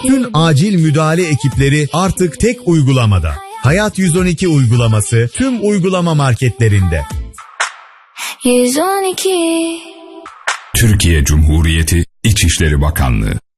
Tüm acil müdahale ekipleri artık tek uygulamada. Hayat 112 uygulaması tüm uygulama marketlerinde. 112. Türkiye Cumhuriyeti İçişleri Bakanlığı.